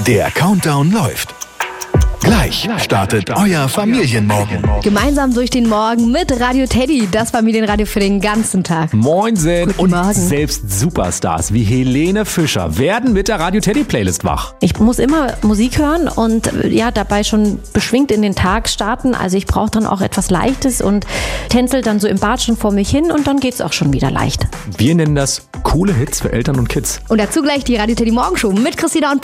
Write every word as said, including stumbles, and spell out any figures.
Der Countdown läuft. Gleich startet euer Familienmorgen. Gemeinsam durch den Morgen mit Radio Teddy, das Familienradio für den ganzen Tag. Moinsen. Guten Und Morgen. selbst Superstars wie Helene Fischer werden mit der Radio Teddy Playlist wach. Ich muss immer Musik hören und ja, dabei schon beschwingt in den Tag starten. Also ich brauche dann auch etwas Leichtes und tänzel dann so im Bad schon vor mich hin und dann geht's auch schon wieder leicht. Wir nennen das coole Hits für Eltern und Kids. Und dazu gleich die Radio Teddy Morgenshow mit Christina und